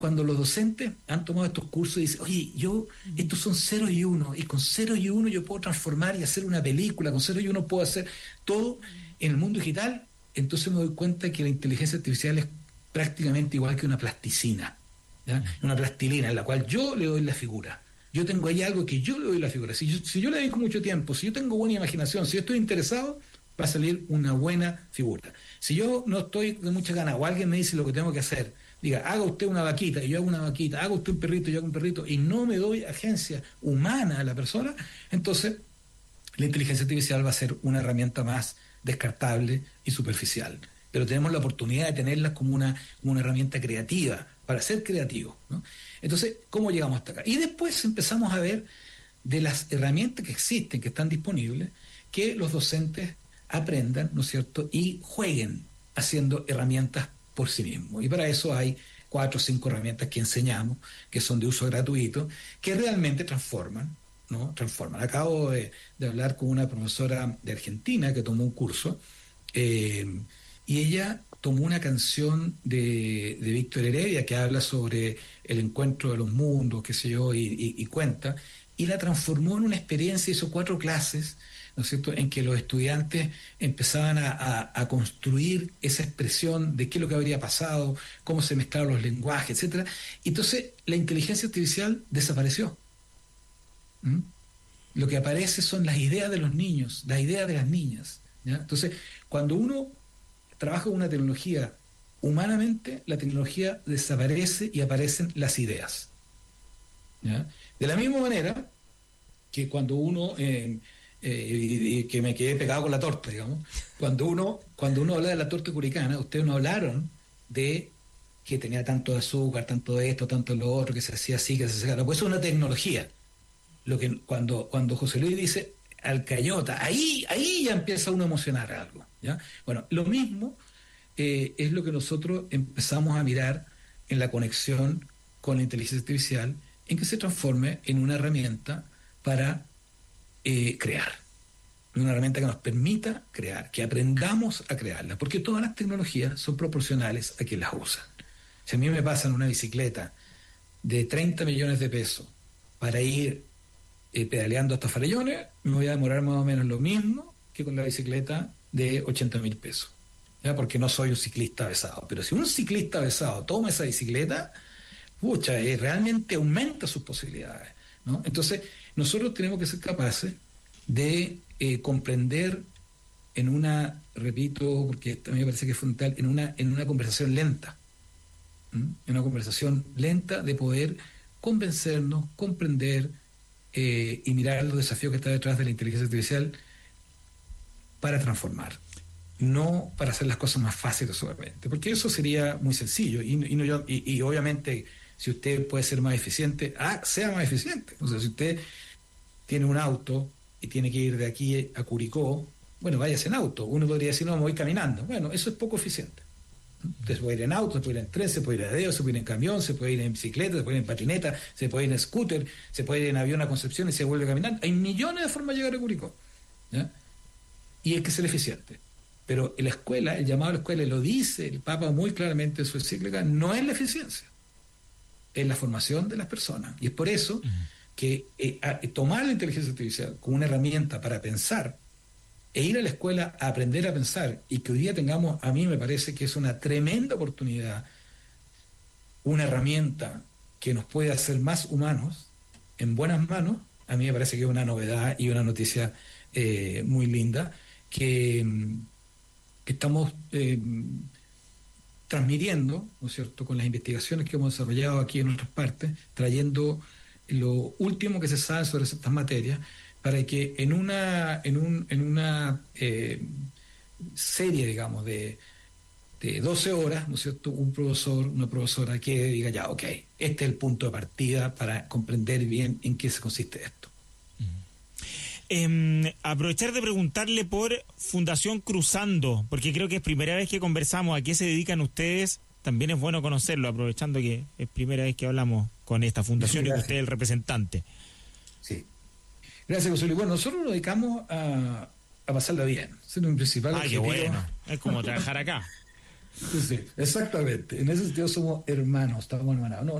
cuando los docentes han tomado estos cursos y dicen, oye, estos son 0 y 1, y con 0 y 1 yo puedo transformar y hacer una película, con 0 y 1 puedo hacer todo en el mundo digital, entonces me doy cuenta que la inteligencia artificial es prácticamente igual que una plasticina, ¿ya? Una plastilina en la cual yo le doy la figura. Yo tengo ahí algo que yo le doy la figura. Si yo le dedico mucho tiempo, si yo tengo buena imaginación, si yo estoy interesado, va a salir una buena figura. Si yo no estoy de mucha ganas o alguien me dice lo que tengo que hacer, diga, haga usted una vaquita y yo hago una vaquita, haga usted un perrito y yo hago un perrito, y no me doy agencia humana a la persona, entonces la inteligencia artificial va a ser una herramienta más descartable y superficial. Pero tenemos la oportunidad de tenerlas como una herramienta creativa, para ser creativos, ¿no? Entonces, ¿cómo llegamos hasta acá? Y después empezamos a ver de las herramientas que existen, que están disponibles, que los docentes aprendan, ¿no es cierto?, y jueguen haciendo herramientas por sí mismos. Y para eso hay 4 o 5 herramientas que enseñamos, que son de uso gratuito, que realmente transforman, ¿no? Transforman. Acabo de hablar con una profesora de Argentina que tomó un curso, y ella tomó una canción de Víctor Heredia que habla sobre el encuentro de los mundos, qué sé yo, y cuenta, y la transformó en una experiencia, hizo 4 clases, ¿no es cierto?, en que los estudiantes empezaban a construir esa expresión de qué es lo que habría pasado, cómo se mezclaron los lenguajes, etcétera. Y entonces la inteligencia artificial desapareció. Lo que aparece son las ideas de los niños, las ideas de las niñas, ¿ya? Entonces, cuando uno trabaja con una tecnología humanamente, la tecnología desaparece y aparecen las ideas, ¿ya? De la misma manera que cuando uno, que me quedé pegado con la torta, digamos, cuando uno habla de la torta curicana, ustedes no hablaron de que tenía tanto de azúcar, tanto de esto, tanto de lo otro, que se hacía así, que se hacía así, pues eso es una tecnología. Lo que cuando José Luis dice alcayota, ahí ya empieza uno a emocionar algo, ¿ya? Bueno, lo mismo es lo que nosotros empezamos a mirar en la conexión con la inteligencia artificial, en que se transforme en una herramienta para crear, una herramienta que nos permita crear, que aprendamos a crearla, porque todas las tecnologías son proporcionales a quien las usa. Si a mí me pasan una bicicleta de 30 millones de pesos para ir pedaleando hasta Farellones, me voy a demorar más o menos lo mismo que con la bicicleta de 80.000 pesos, ¿ya? Porque no soy un ciclista avesado. Pero si un ciclista avesado toma esa bicicleta, pucha, realmente aumenta sus posibilidades, ¿no? Entonces, nosotros tenemos que ser capaces de comprender en una, repito, porque a mí me parece que es fundamental, en una conversación lenta, en una conversación lenta de poder convencernos, comprender, y mirar los desafíos que está detrás de la inteligencia artificial para transformar, no para hacer las cosas más fáciles solamente, porque eso sería muy sencillo y obviamente si usted puede ser más eficiente, sea más eficiente. O sea, si usted tiene un auto y tiene que ir de aquí a Curicó, bueno, váyase en auto. Uno podría decir, no, me voy caminando. Bueno, eso es poco eficiente. Usted se puede ir en auto, se puede ir en tren, se puede ir a dedo, se puede ir en camión, se puede ir en bicicleta, se puede ir en patineta, se puede ir en scooter, se puede ir en avión a Concepción y se vuelve caminando. Hay millones de formas de llegar a Curicó, ¿ya? Y hay que ser eficiente. Pero en la escuela, el llamado a la escuela, lo dice el Papa muy claramente en su encíclica, no es la eficiencia, es la formación de las personas. Y es por eso que tomar la inteligencia artificial como una herramienta para pensar e ir a la escuela a aprender a pensar, y que hoy día tengamos, a mí me parece que es una tremenda oportunidad, una herramienta que nos puede hacer más humanos en buenas manos. A mí me parece que es una novedad y una noticia muy linda que estamos transmitiendo, ¿no es cierto?, con las investigaciones que hemos desarrollado aquí en otras partes, trayendo lo último que se sabe sobre estas materias, para que en una serie, digamos, de 12 horas, ¿no es cierto?, un profesor, una profesora que diga, ya, ok, este es el punto de partida para comprender bien en qué se consiste esto. Aprovechar de preguntarle por Fundación Cruzando, porque creo que es primera vez que conversamos. ¿A qué se dedican ustedes? También es bueno conocerlo, aprovechando que es primera vez que hablamos con esta fundación y que usted es el representante. Sí. Gracias, José Luis. Bueno, nosotros nos dedicamos a pasarla bien. Eso es lo principal. Qué bueno. Es como trabajar acá. Sí, exactamente. En ese sentido somos hermanos, estamos hermanados. No,